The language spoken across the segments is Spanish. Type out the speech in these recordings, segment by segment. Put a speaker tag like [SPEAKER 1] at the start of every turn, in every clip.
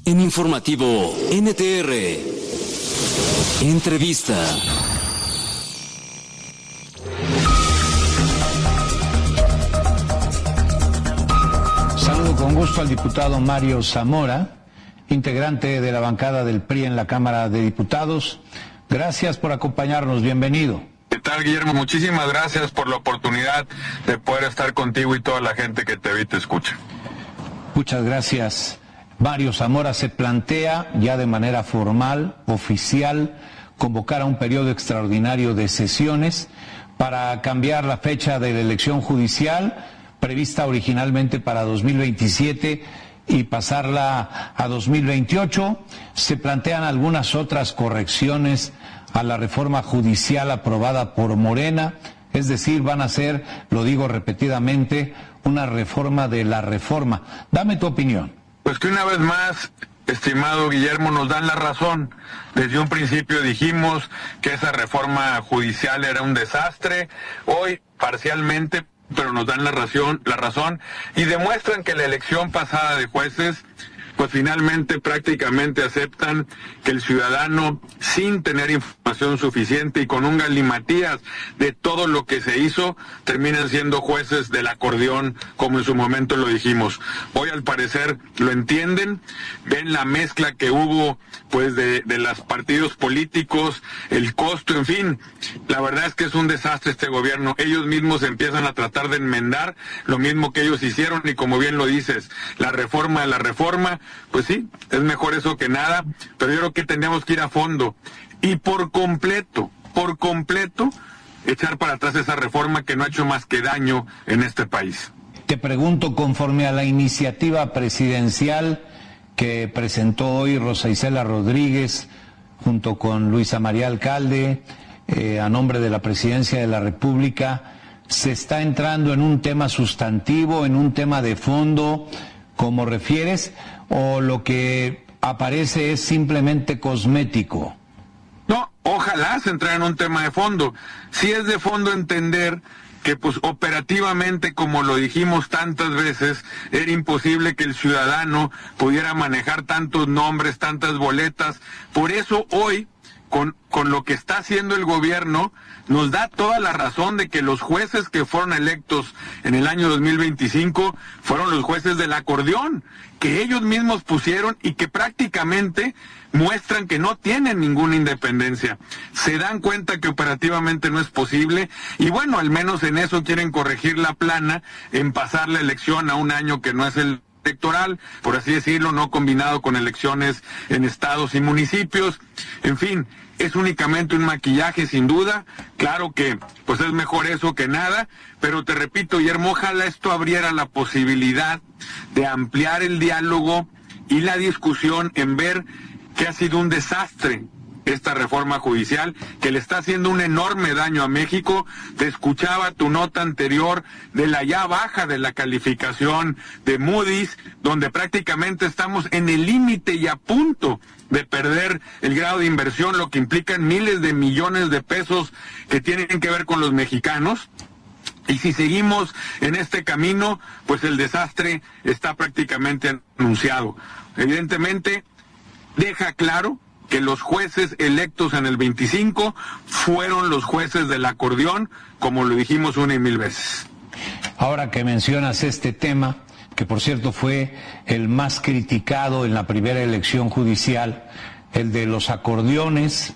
[SPEAKER 1] En Informativo NTR. Entrevista.
[SPEAKER 2] Saludo con gusto al diputado Mario Zamora, integrante de la bancada del PRI en la Cámara de Diputados. Gracias por acompañarnos, bienvenido.
[SPEAKER 3] ¿Qué tal, Guillermo? Muchísimas gracias por la oportunidad de poder estar contigo y toda la gente que te ve y te escucha.
[SPEAKER 2] Muchas gracias. Mario Zamora, se plantea ya de manera formal, oficial, convocar a un periodo extraordinario de sesiones para cambiar la fecha de la elección judicial, prevista originalmente para 2027, y pasarla a 2028. Se plantean algunas otras correcciones a la reforma judicial aprobada por Morena, es decir, van a ser, lo digo repetidamente, una reforma de la reforma. Dame tu opinión.
[SPEAKER 3] Pues que una vez más, estimado Guillermo, nos dan la razón. Desde un principio dijimos que esa reforma judicial era un desastre. Hoy, parcialmente, pero nos dan la razón y demuestran que la elección pasada de jueces, pues finalmente prácticamente aceptan que el ciudadano, sin tener información suficiente y con un galimatías de todo lo que se hizo, terminan siendo jueces del acordeón, como en su momento lo dijimos. Hoy al parecer lo entienden, ven la mezcla que hubo pues de los partidos políticos, el costo, en fin. La verdad es que es un desastre este gobierno. Ellos mismos empiezan a tratar de enmendar lo mismo que ellos hicieron, y como bien lo dices, la reforma de la reforma, pues sí, es mejor eso que nada, pero yo creo que tendríamos que ir a fondo y por completo, echar para atrás esa reforma que no ha hecho más que daño en este país.
[SPEAKER 2] Te pregunto, conforme a la iniciativa presidencial que presentó hoy Rosa Isela Rodríguez junto con Luisa María Alcalde, a nombre de la Presidencia de la República, ¿se está entrando en un tema sustantivo, en un tema de fondo, como refieres, o lo que aparece es simplemente cosmético?
[SPEAKER 3] No, ojalá se entrara en un tema de fondo. Si es de fondo entender que pues operativamente, como lo dijimos tantas veces, era imposible que el ciudadano pudiera manejar tantos nombres, tantas boletas. Por eso hoy, con lo que está haciendo el gobierno, nos da toda la razón de que los jueces que fueron electos en el año 2025 fueron los jueces del acordeón, que ellos mismos pusieron y que prácticamente muestran que no tienen ninguna independencia. Se dan cuenta que operativamente no es posible y bueno, al menos en eso quieren corregir la plana, en pasar la elección a un año que no es el electoral, por así decirlo, no combinado con elecciones en estados y municipios. En fin, es únicamente un maquillaje sin duda. Claro que pues es mejor eso que nada, pero te repito, Guillermo, ojalá esto abriera la posibilidad de ampliar el diálogo y la discusión en ver que ha sido un desastre esta reforma judicial, que le está haciendo un enorme daño a México. Te escuchaba tu nota anterior de la ya baja de la calificación de Moody's, donde prácticamente estamos en el límite y a punto de perder el grado de inversión, lo que implica miles de millones de pesos que tienen que ver con los mexicanos. Y si seguimos en este camino, pues el desastre está prácticamente anunciado. Evidentemente, deja claro que los jueces electos en el 25 fueron los jueces del acordeón, como lo dijimos una y mil veces.
[SPEAKER 2] Ahora que mencionas este tema, que por cierto fue el más criticado en la primera elección judicial, el de los acordeones,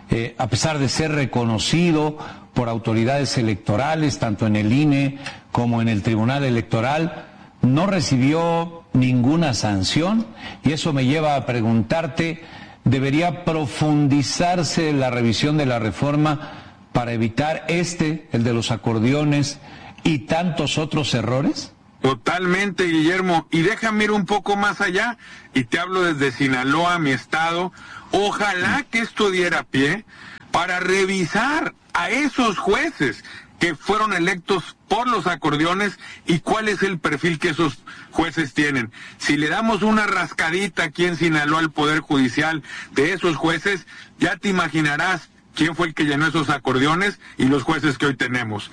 [SPEAKER 2] a pesar de ser reconocido por autoridades electorales, tanto en el INE como en el Tribunal Electoral, no recibió ninguna sanción, y eso me lleva a preguntarte, ¿debería profundizarse la revisión de la reforma para evitar el de los acordeones y tantos otros errores?
[SPEAKER 3] Totalmente, Guillermo, y déjame ir un poco más allá, y te hablo desde Sinaloa, mi estado. Ojalá que esto diera pie para revisar a esos jueces que fueron electos por los acordeones y cuál es el perfil que esos jueces tienen. Si le damos una rascadita aquí en Sinaloa al Poder Judicial de esos jueces, ya te imaginarás quién fue el que llenó esos acordeones y los jueces que hoy tenemos.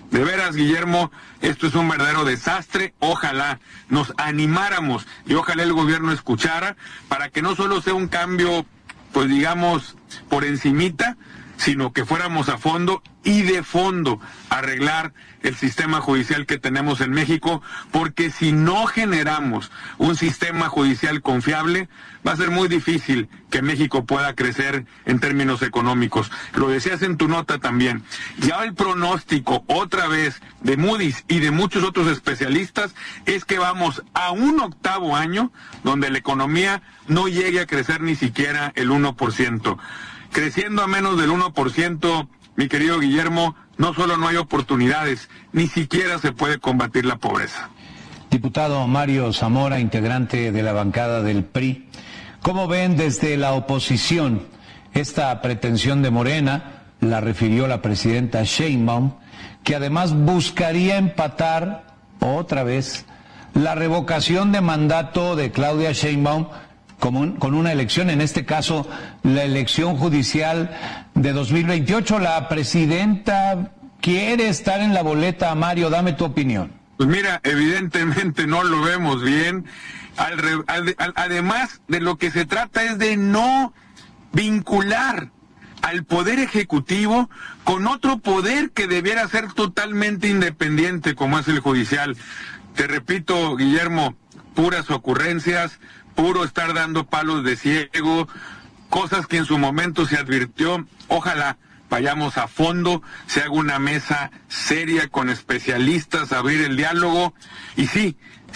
[SPEAKER 3] De veras, Guillermo, esto es un verdadero desastre. Ojalá nos animáramos y ojalá el gobierno escuchara para que no solo sea un cambio, pues digamos, por encimita, sino que fuéramos a fondo y de fondo a arreglar el sistema judicial que tenemos en México, porque si no generamos un sistema judicial confiable, va a ser muy difícil que México pueda crecer en términos económicos. Lo decías en tu nota también. Ya el pronóstico, otra vez, de Moody's y de muchos otros especialistas, es que vamos a un octavo año donde la economía no llegue a crecer ni siquiera el 1%. Creciendo a menos del 1%, mi querido Guillermo, no solo no hay oportunidades, ni siquiera se puede combatir la pobreza.
[SPEAKER 2] Diputado Mario Zamora, integrante de la bancada del PRI, ¿cómo ven desde la oposición esta pretensión de Morena? La refirió la presidenta Sheinbaum, que además buscaría empatar otra vez la revocación de mandato de Claudia Sheinbaum con una elección, en este caso la elección judicial de 2028. La presidenta quiere estar en la boleta. Mario, dame tu opinión.
[SPEAKER 3] Pues mira, evidentemente no lo vemos bien. Además, de lo que se trata es de no vincular al Poder Ejecutivo con otro poder que debiera ser totalmente independiente, como es el judicial. Te repito, Guillermo, puras ocurrencias, puro estar dando palos de ciego, cosas que en su momento se advirtió. Ojalá vayamos a fondo, se haga una mesa seria con especialistas, abrir el diálogo, y sí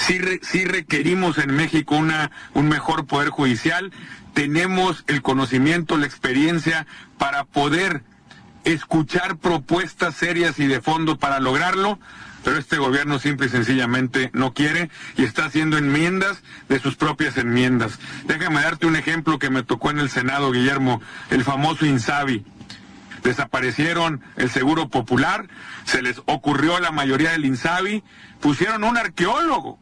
[SPEAKER 3] requerimos en México un mejor poder judicial. Tenemos el conocimiento, la experiencia para poder escuchar propuestas serias y de fondo para lograrlo, pero este gobierno simple y sencillamente no quiere y está haciendo enmiendas de sus propias enmiendas. Déjame darte un ejemplo que me tocó en el Senado, Guillermo, el famoso INSABI. Desaparecieron el Seguro Popular, se les ocurrió a la mayoría del INSABI, pusieron a un arqueólogo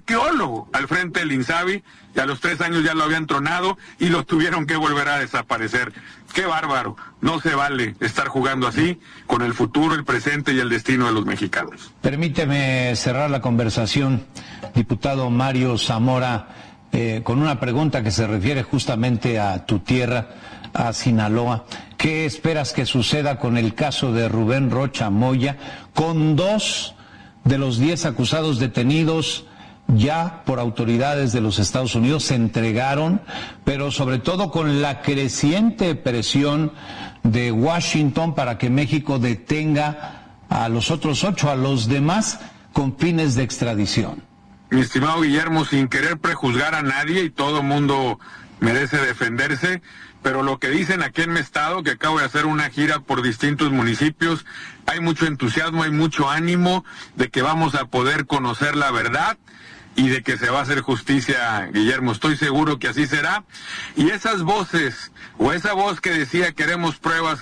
[SPEAKER 3] al frente del INSABI, y a los 3 años ya lo habían tronado y los tuvieron que volver a desaparecer. ¡Qué bárbaro! No se vale estar jugando así con el futuro, el presente y el destino de los mexicanos.
[SPEAKER 2] Permíteme cerrar la conversación, diputado Mario Zamora, con una pregunta que se refiere justamente a tu tierra, a Sinaloa. ¿Qué esperas que suceda con el caso de Rubén Rocha Moya, con 2 de los 10 acusados detenidos ya por autoridades de los Estados Unidos, se entregaron, pero sobre todo con la creciente presión de Washington para que México detenga a los otros 8, a los demás, con fines de extradición?
[SPEAKER 3] Mi estimado Guillermo, sin querer prejuzgar a nadie, y todo mundo merece defenderse, pero lo que dicen aquí en mi estado, que acabo de hacer una gira por distintos municipios, hay mucho entusiasmo, hay mucho ánimo de que vamos a poder conocer la verdad y de que se va a hacer justicia, Guillermo. Estoy seguro que así será. Y esas voces, o esa voz que decía queremos pruebas,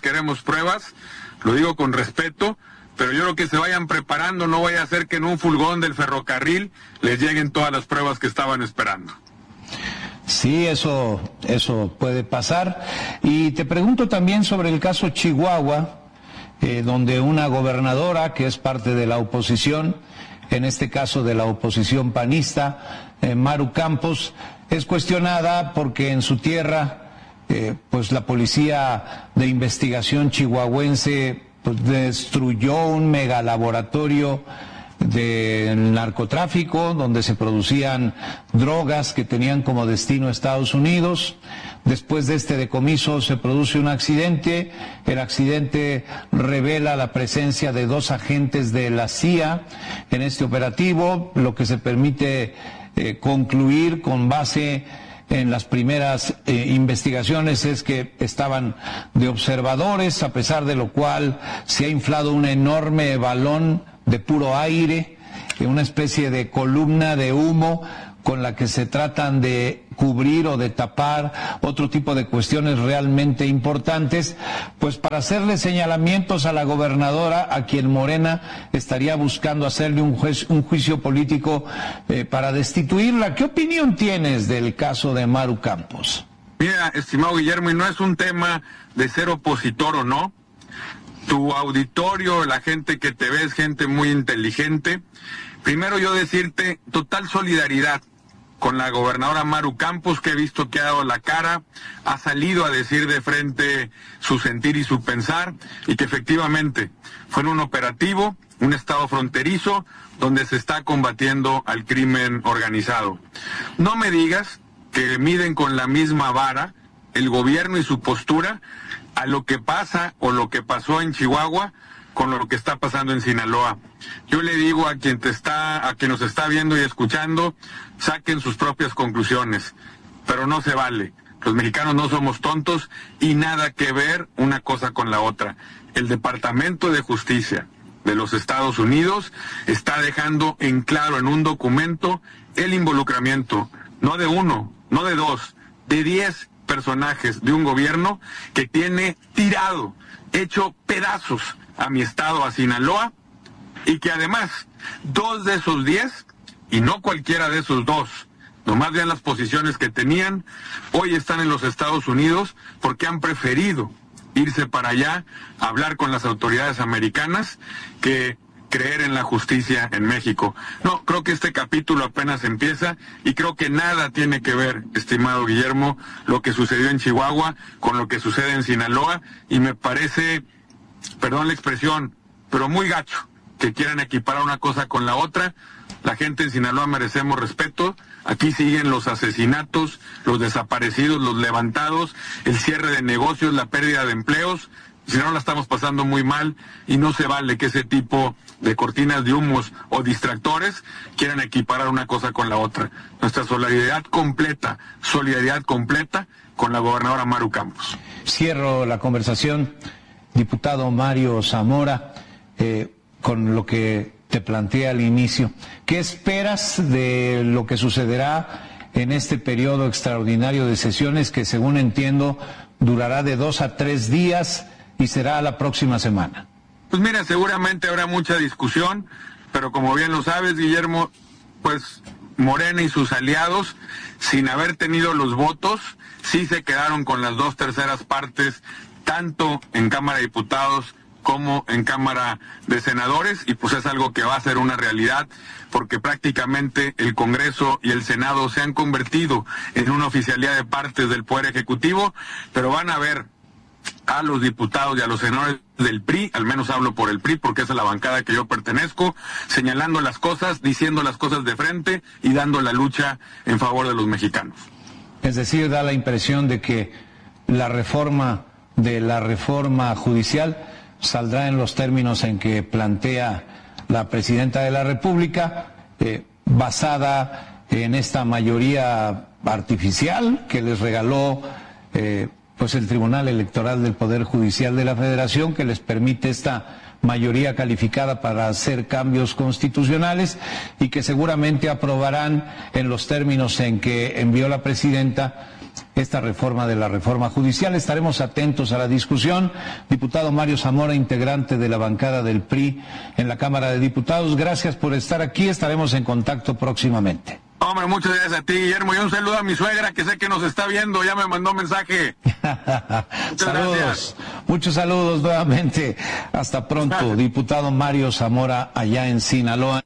[SPEAKER 3] lo digo con respeto, pero yo creo que se vayan preparando, no vaya a ser que en un furgón del ferrocarril les lleguen todas las pruebas que estaban esperando.
[SPEAKER 2] Sí, eso puede pasar. Y te pregunto también sobre el caso Chihuahua, donde una gobernadora que es parte de la oposición, en este caso de la oposición panista, Maru Campos, es cuestionada porque en su tierra, pues la policía de investigación chihuahuense pues destruyó un megalaboratorio del narcotráfico donde se producían drogas que tenían como destino Estados Unidos. Después de este decomiso se produce un accidente. El accidente revela la presencia de 2 agentes de la CIA en este operativo, lo que se permite concluir con base en las primeras investigaciones es que estaban de observadores, a pesar de lo cual se ha inflado un enorme balón de puro aire, una especie de columna de humo con la que se tratan de cubrir o de tapar otro tipo de cuestiones realmente importantes, pues para hacerle señalamientos a la gobernadora, a quien Morena estaría buscando hacerle un juicio político para destituirla. ¿Qué opinión tienes del caso de Maru Campos?
[SPEAKER 3] Mira, estimado Guillermo, y no es un tema de ser opositor o no. tu auditorio, la gente que te ve es gente muy inteligente. Primero yo decirte, total solidaridad con la gobernadora Maru Campos, que he visto que ha dado la cara, ha salido a decir de frente su sentir y su pensar, y que efectivamente fue en un operativo, un estado fronterizo, donde se está combatiendo al crimen organizado. No me digas que miden con la misma vara el gobierno y su postura a lo que pasa o lo que pasó en Chihuahua con lo que está pasando en Sinaloa. Yo le digo a quien nos está viendo y escuchando, saquen sus propias conclusiones, pero no se vale. Los mexicanos no somos tontos y nada que ver una cosa con la otra. El Departamento de Justicia de los Estados Unidos está dejando en claro en un documento el involucramiento, no de uno, no de dos, de 10 personajes de un gobierno que tiene tirado, hecho pedazos a mi estado, a Sinaloa, y que además 2 de esos 10, y no cualquiera de esos 2, nomás vean las posiciones que tenían, hoy están en los Estados Unidos porque han preferido irse para allá a hablar con las autoridades americanas que creer en la justicia en México. No, creo que este capítulo apenas empieza y creo que nada tiene que ver, estimado Guillermo, lo que sucedió en Chihuahua con lo que sucede en Sinaloa, y me parece, perdón la expresión, pero muy gacho que quieran equiparar una cosa con la otra. La gente en Sinaloa merecemos respeto. Aquí siguen los asesinatos, los desaparecidos, los levantados, el cierre de negocios, la pérdida de empleos. Sinaloa la estamos pasando muy mal y no se vale que ese tipo de cortinas de humos o distractores quieran equiparar una cosa con la otra. Nuestra solidaridad completa con la gobernadora Maru Campos.
[SPEAKER 2] Cierro la conversación, diputado Mario Zamora, con lo que te planteé al inicio. ¿Qué esperas de lo que sucederá en este periodo extraordinario de sesiones que, según entiendo, durará de 2 a 3 días y será la próxima semana?
[SPEAKER 3] Pues mira, seguramente habrá mucha discusión, pero como bien lo sabes, Guillermo, pues Morena y sus aliados, sin haber tenido los votos, sí se quedaron con las 2/3 partes, tanto en Cámara de Diputados como en Cámara de Senadores, y pues es algo que va a ser una realidad, porque prácticamente el Congreso y el Senado se han convertido en una oficialidad de partes del Poder Ejecutivo, pero van a ver a los diputados y a los senadores del PRI, al menos hablo por el PRI porque esa es la bancada que yo pertenezco, señalando las cosas, diciendo las cosas de frente y dando la lucha en favor de los mexicanos.
[SPEAKER 2] Es decir, da la impresión de que la reforma judicial saldrá en los términos en que plantea la presidenta de la República, basada en esta mayoría artificial que les regaló pues el Tribunal Electoral del Poder Judicial de la Federación, que les permite esta mayoría calificada para hacer cambios constitucionales y que seguramente aprobarán en los términos en que envió la presidenta esta reforma de la reforma judicial. Estaremos atentos a la discusión. Diputado Mario Zamora, integrante de la bancada del PRI en la Cámara de Diputados, gracias por estar aquí. Estaremos en contacto próximamente.
[SPEAKER 3] Hombre, muchas gracias a ti, Guillermo, y un saludo a mi suegra, que sé que nos está viendo, ya me mandó mensaje.
[SPEAKER 2] Saludos,
[SPEAKER 3] gracias.
[SPEAKER 2] Muchos saludos nuevamente. Hasta pronto, diputado Mario Zamora, allá en Sinaloa.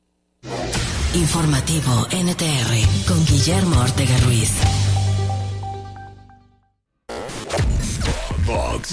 [SPEAKER 4] Informativo NTR con Guillermo Ortega Ruiz.
[SPEAKER 5] Vox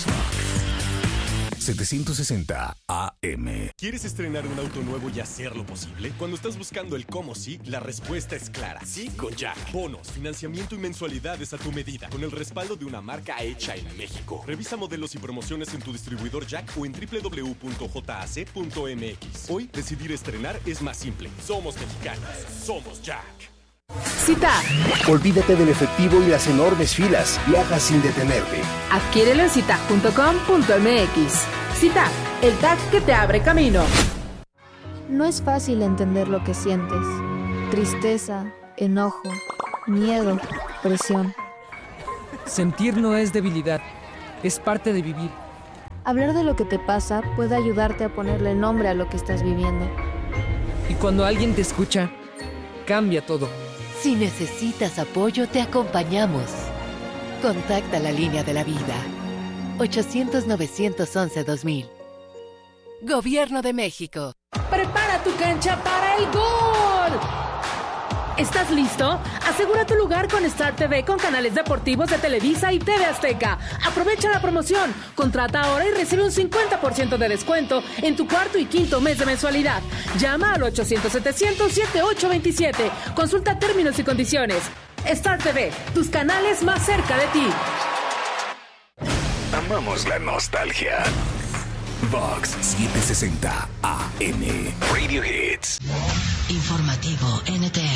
[SPEAKER 5] 760 AM.
[SPEAKER 6] ¿Quieres estrenar un auto nuevo y hacerlo posible? Cuando estás buscando el cómo sí, la respuesta es clara. Sí con Jack. Bonos, financiamiento y mensualidades a tu medida, con el respaldo de una marca hecha en México. Revisa modelos y promociones en tu distribuidor Jack o en www.jac.mx. Hoy, decidir estrenar es más simple. Somos mexicanos. Somos Jack.
[SPEAKER 7] CITAP.
[SPEAKER 8] Olvídate del efectivo y las enormes filas. Viaja sin detenerte.
[SPEAKER 7] Adquiérelo en citap.com.mx. CITAP, el tag que te abre camino.
[SPEAKER 9] No es fácil entender lo que sientes. Tristeza, enojo, miedo, presión.
[SPEAKER 10] Sentir no es debilidad, es parte de vivir.
[SPEAKER 9] Hablar de lo que te pasa puede ayudarte a ponerle nombre a lo que estás viviendo.
[SPEAKER 10] Y cuando alguien te escucha, cambia todo.
[SPEAKER 4] Si necesitas apoyo, te acompañamos. Contacta la línea de la vida. 800-911-2000. Gobierno de México.
[SPEAKER 7] Prepara tu cancha para el gol. ¿Estás listo? Asegura tu lugar con Star TV con canales deportivos de Televisa y TV Azteca. Aprovecha la promoción. Contrata ahora y recibe un 50% de descuento en tu cuarto y quinto mes de mensualidad. Llama al 800-700-7827. Consulta términos y condiciones. Star TV, tus canales más cerca de ti.
[SPEAKER 5] Amamos la nostalgia. Vox 760 AM. Radio Hits.
[SPEAKER 4] Informativo NTR.